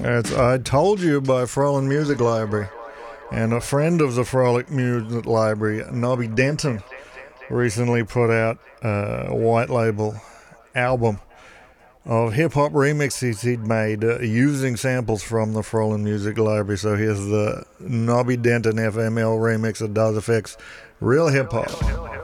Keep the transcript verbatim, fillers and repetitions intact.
It's I Told You by Frolin Music Library. And a friend of the Frolic Music Library, Nobby Denton, recently put out a white label album of hip-hop remixes he'd made uh, using samples from the Frolin Music Library. So here's the Nobby Denton F M L remix of Das Effects Real Hip Hop.